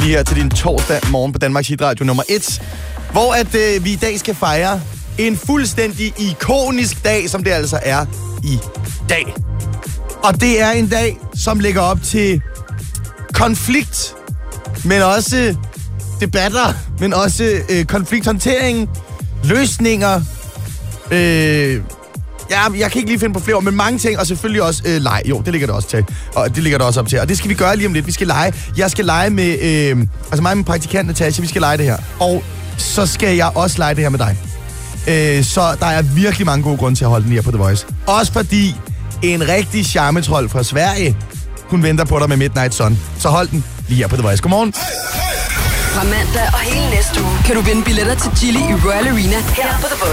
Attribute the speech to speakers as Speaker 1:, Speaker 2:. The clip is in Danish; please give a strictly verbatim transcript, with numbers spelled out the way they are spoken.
Speaker 1: lige her til din torsdag morgen på Danmarks Hitradio nummer et, hvor at øh, vi i dag skal fejre en fuldstændig ikonisk dag, som det altså er i dag. Og det er en dag, som lægger op til konflikt, men også debatter, men også øh, konflikthåndtering, løsninger. Øh, ja, jeg kan ikke lige finde på flere, men mange ting, og selvfølgelig også øh, leg. Jo, det ligger der også til. Og det ligger der også op til. Og det skal vi gøre lige om lidt. Vi skal lege. Jeg skal lege med, øh, altså mig og min praktikant Natasha, vi skal lege det her. Og så skal jeg også lege det her med dig. Øh, så der er virkelig mange gode grunde til at holde den her på The Voice. Også fordi en rigtig charmetrol fra Sverige, hun venter på dig med Midnight Sun. Så hold den lige her på The Voice. Godmorgen.
Speaker 2: Fra mandag og hele næste uge kan du vinde billetter til Chili i Royal Arena her på The Voice.